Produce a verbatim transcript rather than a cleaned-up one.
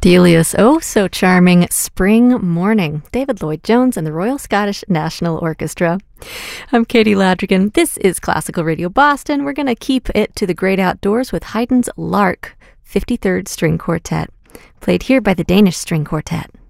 Delia's oh so charming Spring Morning, David Lloyd-Jones and the Royal Scottish National Orchestra. I'm Katie Ladrigan. This is Classical Radio Boston. We're going to keep it to the great outdoors with Haydn's Lark, fifty-third String Quartet, played here by the Danish String Quartet.